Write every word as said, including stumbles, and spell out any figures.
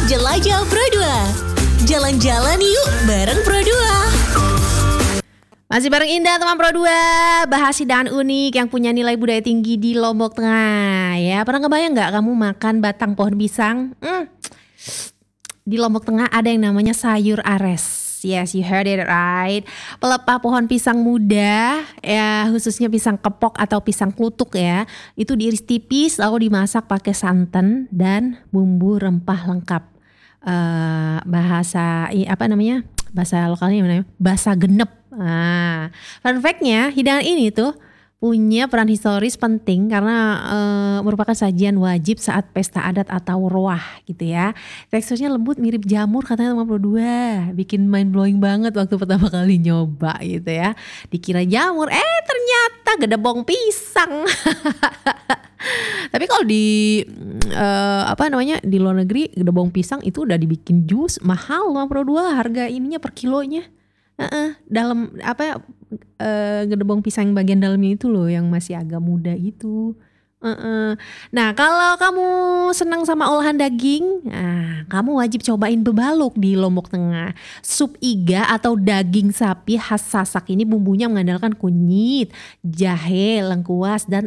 Jelajah Pro dua. Jalan-jalan yuk bareng Pro dua. Masih bareng Indah teman Pro dua, bahas hidangan unik yang punya nilai budaya tinggi di Lombok Tengah. Ya, pernah kebayang nggak kamu makan batang pohon pisang? Hmm. Di Lombok Tengah ada yang namanya sayur ares. Yes, you heard it right. Pelepah pohon pisang muda, ya khususnya pisang kepok atau pisang klutuk ya, itu diiris tipis lalu dimasak pakai santan dan bumbu rempah lengkap. Uh, bahasa apa namanya? Bahasa lokalnya namanya bahasa genep. Nah, fun fact-nya hidangan ini tuh punya peran historis penting karena e, merupakan sajian wajib saat pesta adat atau roah gitu ya. Teksturnya lembut mirip jamur katanya teman Pro dua. Bikin mind blowing banget waktu pertama kali nyoba gitu ya. Dikira jamur, eh ternyata gedebong pisang. Tapi kalau di e, apa namanya di luar negeri gedebong pisang itu udah dibikin jus mahal teman Pro dua, harga ininya per kilonya. Uh-uh, dalam apa uh, gedebong pisang bagian dalamnya itu loh yang masih agak muda gitu. Uh-uh. Nah kalau kamu senang sama olahan daging, nah, kamu wajib cobain bebaluk di Lombok Tengah. Sup iga atau daging sapi khas Sasak ini bumbunya mengandalkan kunyit, jahe, lengkuas dan